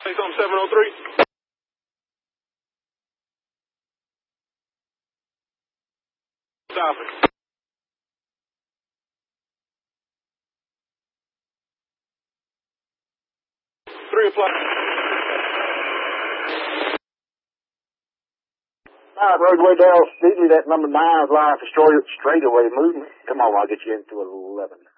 Say something, 703. Stop it. 3 o'clock. Roadway Dale, Stevie, that number 9 is live for straightaway movement. Come on, I'll get you into 11.